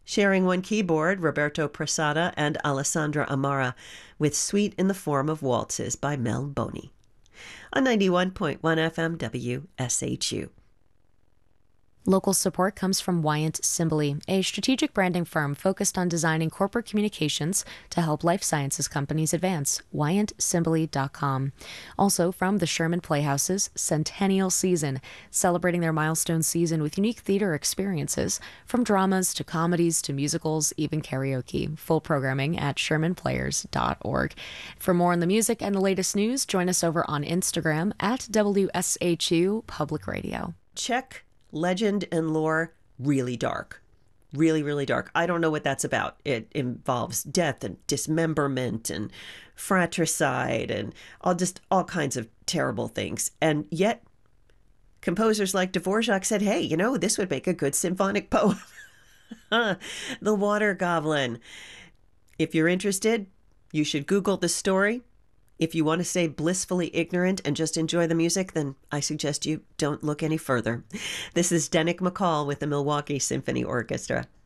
Sharing one keyboard, Roberto Prasada and Alessandra Amara, with Suite in the Form of Waltzes by Mel Boney. On 91.1 FM WSHU. Local support comes from Wyant Simbali, a strategic branding firm focused on designing corporate communications to help life sciences companies advance. WyantSimbali.com. Also from the Sherman Playhouse's Centennial Season, celebrating their milestone season with unique theater experiences, from dramas to comedies to musicals, even karaoke. Full programming at shermanplayers.org. For more on the music and the latest news, join us over on Instagram at WSHU Public Radio. Czech legend and lore, really dark. Really, really dark. I don't know what that's about. It involves death and dismemberment and fratricide and all kinds of terrible things. And yet, composers like Dvorak said, hey, this would make a good symphonic poem. The Water Goblin. If you're interested, you should Google the story. If you want to stay blissfully ignorant and just enjoy the music, then I suggest you don't look any further. This is Dennick McCall with the Milwaukee Symphony Orchestra.